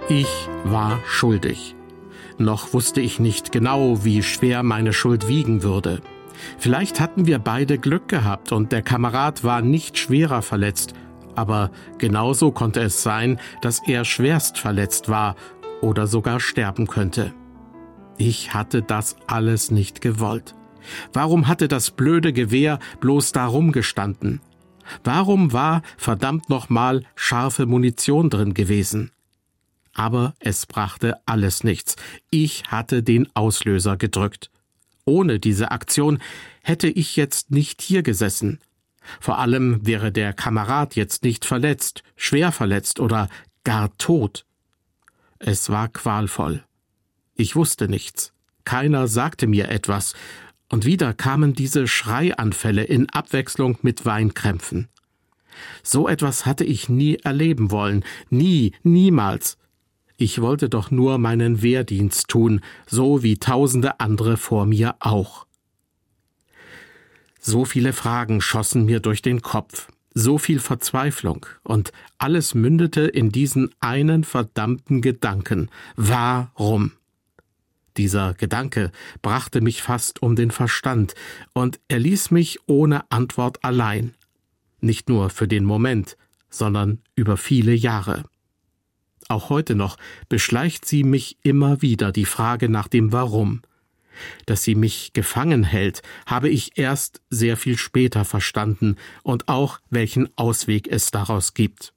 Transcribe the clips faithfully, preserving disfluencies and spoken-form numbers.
Ich war schuldig. Noch wusste ich nicht genau, wie schwer meine Schuld wiegen würde. Vielleicht hatten wir beide Glück gehabt und der Kamerad war nicht schwerer verletzt, aber genauso konnte es sein, dass er schwerst verletzt war oder sogar sterben könnte. Ich hatte das alles nicht gewollt. Warum hatte das blöde Gewehr bloß da rumgestanden? Warum war verdammt nochmal scharfe Munition drin gewesen? Aber es brachte alles nichts. Ich hatte den Auslöser gedrückt. Ohne diese Aktion hätte ich jetzt nicht hier gesessen. Vor allem wäre der Kamerad jetzt nicht verletzt, schwer verletzt oder gar tot. Es war qualvoll. Ich wusste nichts. Keiner sagte mir etwas. Und wieder kamen diese Schreianfälle in Abwechslung mit Weinkrämpfen. So etwas hatte ich nie erleben wollen. Nie, niemals. Ich wollte doch nur meinen Wehrdienst tun, so wie tausende andere vor mir auch. So viele Fragen schossen mir durch den Kopf, so viel Verzweiflung, und alles mündete in diesen einen verdammten Gedanken. Warum? Dieser Gedanke brachte mich fast um den Verstand, und er ließ mich ohne Antwort allein. Nicht nur für den Moment, sondern über viele Jahre. Auch heute noch beschleicht sie mich immer wieder, die Frage nach dem Warum. Dass sie mich gefangen hält, habe ich erst sehr viel später verstanden und auch, welchen Ausweg es daraus gibt.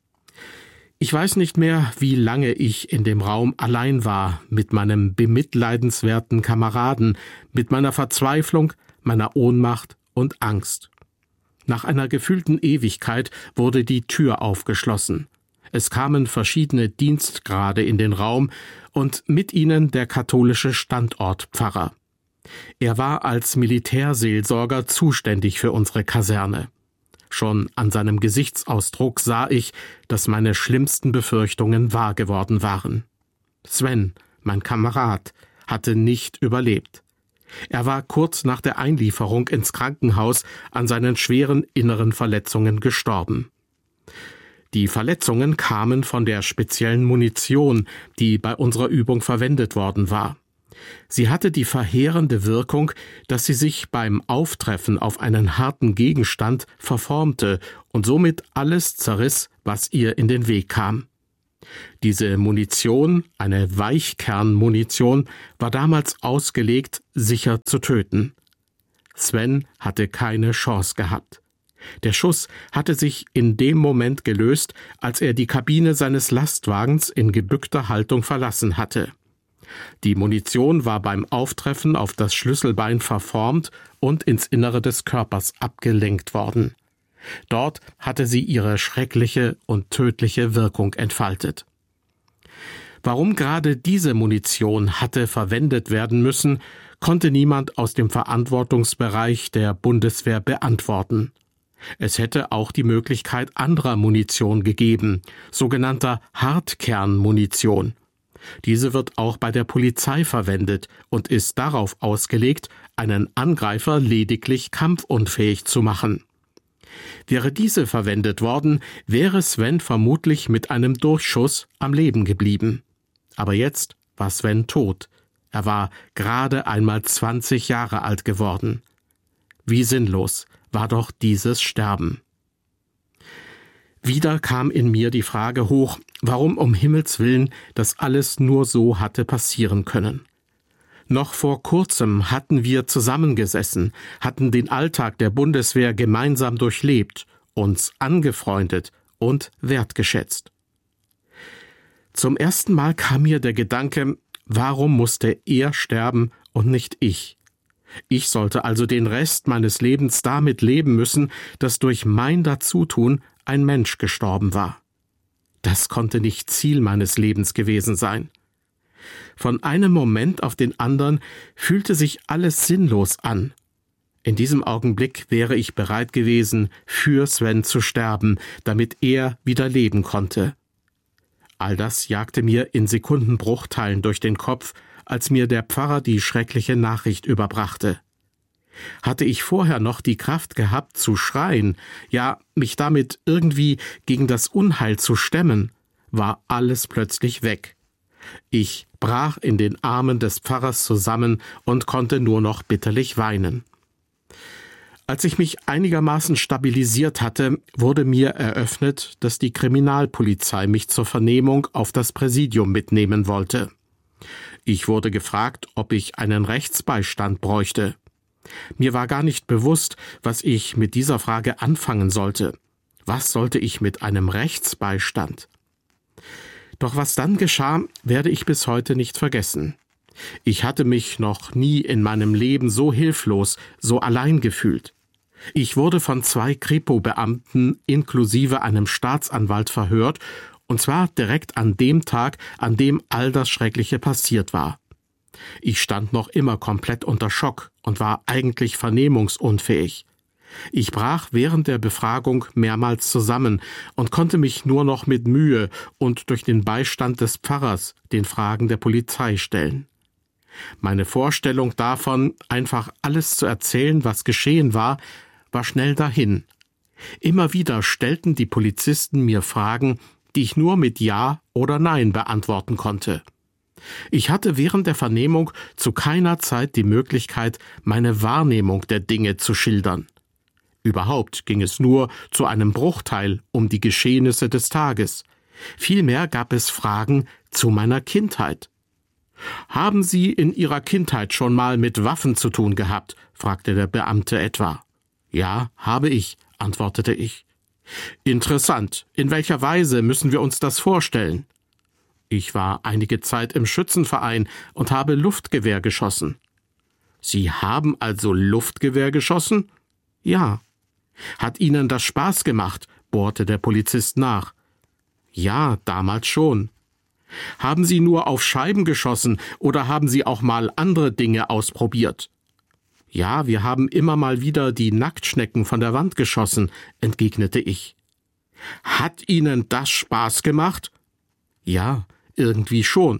Ich weiß nicht mehr, wie lange ich in dem Raum allein war, mit meinem bemitleidenswerten Kameraden, mit meiner Verzweiflung, meiner Ohnmacht und Angst. Nach einer gefühlten Ewigkeit wurde die Tür aufgeschlossen. Es kamen verschiedene Dienstgrade in den Raum und mit ihnen der katholische Standortpfarrer. Er war als Militärseelsorger zuständig für unsere Kaserne. Schon an seinem Gesichtsausdruck sah ich, dass meine schlimmsten Befürchtungen wahr geworden waren. Sven, mein Kamerad, hatte nicht überlebt. Er war kurz nach der Einlieferung ins Krankenhaus an seinen schweren inneren Verletzungen gestorben. Die Verletzungen kamen von der speziellen Munition, die bei unserer Übung verwendet worden war. Sie hatte die verheerende Wirkung, dass sie sich beim Auftreffen auf einen harten Gegenstand verformte und somit alles zerriss, was ihr in den Weg kam. Diese Munition, eine Weichkernmunition, war damals ausgelegt, sicher zu töten. Sven hatte keine Chance gehabt. Der Schuss hatte sich in dem Moment gelöst, als er die Kabine seines Lastwagens in gebückter Haltung verlassen hatte. Die Munition war beim Auftreffen auf das Schlüsselbein verformt und ins Innere des Körpers abgelenkt worden. Dort hatte sie ihre schreckliche und tödliche Wirkung entfaltet. Warum gerade diese Munition hatte verwendet werden müssen, konnte niemand aus dem Verantwortungsbereich der Bundeswehr beantworten. Es hätte auch die Möglichkeit anderer Munition gegeben, sogenannter Hartkernmunition. Diese wird auch bei der Polizei verwendet und ist darauf ausgelegt, einen Angreifer lediglich kampfunfähig zu machen. Wäre diese verwendet worden, wäre Sven vermutlich mit einem Durchschuss am Leben geblieben. Aber jetzt war Sven tot. Er war gerade einmal zwanzig Jahre alt geworden. Wie sinnlos war doch dieses Sterben. Wieder kam in mir die Frage hoch, warum um Himmels willen das alles nur so hatte passieren können. Noch vor kurzem hatten wir zusammengesessen, hatten den Alltag der Bundeswehr gemeinsam durchlebt, uns angefreundet und wertgeschätzt. Zum ersten Mal kam mir der Gedanke, warum musste er sterben und nicht ich? Ich sollte also den Rest meines Lebens damit leben müssen, dass durch mein Dazutun ein Mensch gestorben war. Das konnte nicht Ziel meines Lebens gewesen sein. Von einem Moment auf den anderen fühlte sich alles sinnlos an. In diesem Augenblick wäre ich bereit gewesen, für Sven zu sterben, damit er wieder leben konnte. All das jagte mir in Sekundenbruchteilen durch den Kopf, als mir der Pfarrer die schreckliche Nachricht überbrachte. Hatte ich vorher noch die Kraft gehabt zu schreien, ja, mich damit irgendwie gegen das Unheil zu stemmen, war alles plötzlich weg. Ich brach in den Armen des Pfarrers zusammen und konnte nur noch bitterlich weinen. Als ich mich einigermaßen stabilisiert hatte, wurde mir eröffnet, dass die Kriminalpolizei mich zur Vernehmung auf das Präsidium mitnehmen wollte. Ich wurde gefragt, ob ich einen Rechtsbeistand bräuchte. Mir war gar nicht bewusst, was ich mit dieser Frage anfangen sollte. Was sollte ich mit einem Rechtsbeistand? Doch was dann geschah, werde ich bis heute nicht vergessen. Ich hatte mich noch nie in meinem Leben so hilflos, so allein gefühlt. Ich wurde von zwei Kripo-Beamten inklusive einem Staatsanwalt verhört, und zwar direkt an dem Tag, an dem all das Schreckliche passiert war. Ich stand noch immer komplett unter Schock und war eigentlich vernehmungsunfähig. Ich brach während der Befragung mehrmals zusammen und konnte mich nur noch mit Mühe und durch den Beistand des Pfarrers den Fragen der Polizei stellen. Meine Vorstellung davon, einfach alles zu erzählen, was geschehen war, war schnell dahin. Immer wieder stellten die Polizisten mir Fragen, die ich nur mit Ja oder Nein beantworten konnte. Ich hatte während der Vernehmung zu keiner Zeit die Möglichkeit, meine Wahrnehmung der Dinge zu schildern. Überhaupt ging es nur zu einem Bruchteil um die Geschehnisse des Tages. Vielmehr gab es Fragen zu meiner Kindheit. »Haben Sie in Ihrer Kindheit schon mal mit Waffen zu tun gehabt?« fragte der Beamte etwa. »Ja, habe ich«, antwortete ich. »Interessant. In welcher Weise müssen wir uns das vorstellen?« »Ich war einige Zeit im Schützenverein und habe Luftgewehr geschossen.« »Sie haben also Luftgewehr geschossen?« »Ja.« »Hat Ihnen das Spaß gemacht?« bohrte der Polizist nach. »Ja, damals schon.« »Haben Sie nur auf Scheiben geschossen oder haben Sie auch mal andere Dinge ausprobiert?« »Ja, wir haben immer mal wieder die Nacktschnecken von der Wand geschossen«, entgegnete ich. »Hat Ihnen das Spaß gemacht?« »Ja, irgendwie schon.«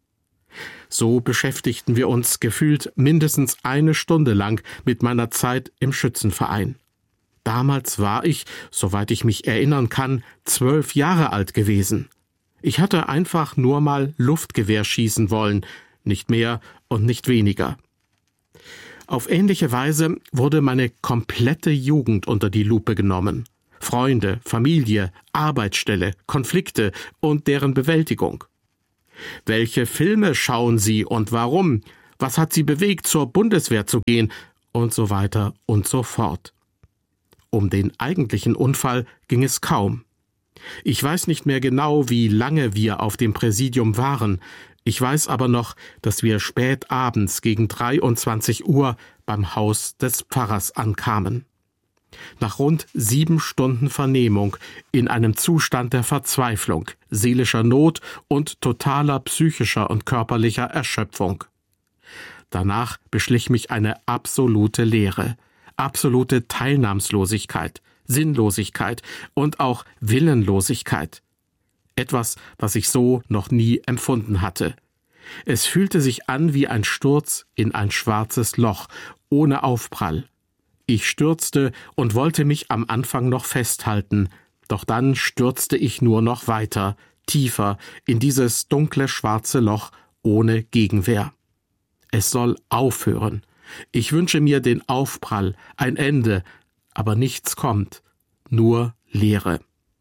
So beschäftigten wir uns gefühlt mindestens eine Stunde lang mit meiner Zeit im Schützenverein. Damals war ich, soweit ich mich erinnern kann, zwölf Jahre alt gewesen. Ich hatte einfach nur mal Luftgewehr schießen wollen, nicht mehr und nicht weniger. Auf ähnliche Weise wurde meine komplette Jugend unter die Lupe genommen. Freunde, Familie, Arbeitsstelle, Konflikte und deren Bewältigung. Welche Filme schauen Sie und warum? Was hat Sie bewegt, zur Bundeswehr zu gehen? Und so weiter und so fort. Um den eigentlichen Unfall ging es kaum. Ich weiß nicht mehr genau, wie lange wir auf dem Präsidium waren. Ich weiß aber noch, dass wir spät abends gegen dreiundzwanzig Uhr beim Haus des Pfarrers ankamen. Nach rund sieben Stunden Vernehmung, in einem Zustand der Verzweiflung, seelischer Not und totaler psychischer und körperlicher Erschöpfung. Danach beschlich mich eine absolute Leere, absolute Teilnahmslosigkeit, Sinnlosigkeit und auch Willenlosigkeit. Etwas, was ich so noch nie empfunden hatte. Es fühlte sich an wie ein Sturz in ein schwarzes Loch, ohne Aufprall. Ich stürzte und wollte mich am Anfang noch festhalten, doch dann stürzte ich nur noch weiter, tiefer in dieses dunkle schwarze Loch ohne Gegenwehr. Es soll aufhören. Ich wünsche mir den Aufprall, ein Ende, aber nichts kommt, nur Leere.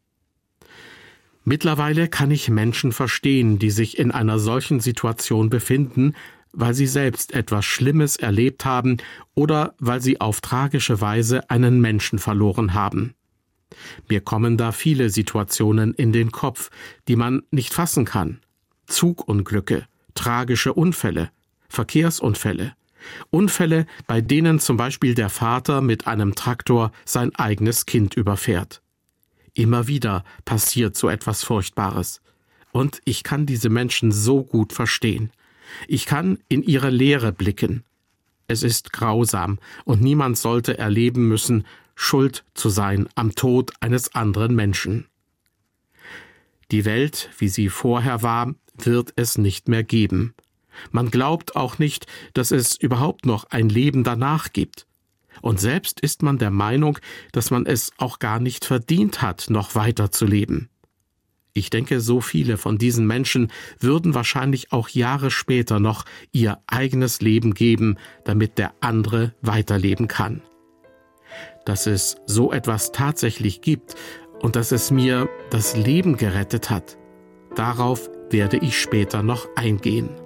Mittlerweile kann ich Menschen verstehen, die sich in einer solchen Situation befinden, weil sie selbst etwas Schlimmes erlebt haben oder weil sie auf tragische Weise einen Menschen verloren haben. Mir kommen da viele Situationen in den Kopf, die man nicht fassen kann. Zugunglücke, tragische Unfälle, Verkehrsunfälle, Unfälle, bei denen zum Beispiel der Vater mit einem Traktor sein eigenes Kind überfährt. Immer wieder passiert so etwas Furchtbares. Und ich kann diese Menschen so gut verstehen. Ich kann in ihre Leere blicken. Es ist grausam und niemand sollte erleben müssen, schuld zu sein am Tod eines anderen Menschen. Die Welt, wie sie vorher war, wird es nicht mehr geben. Man glaubt auch nicht, dass es überhaupt noch ein Leben danach gibt. Und selbst ist man der Meinung, dass man es auch gar nicht verdient hat, noch weiter zu leben. Ich denke, so viele von diesen Menschen würden wahrscheinlich auch Jahre später noch ihr eigenes Leben geben, damit der andere weiterleben kann. Dass es so etwas tatsächlich gibt und dass es mir das Leben gerettet hat, darauf werde ich später noch eingehen.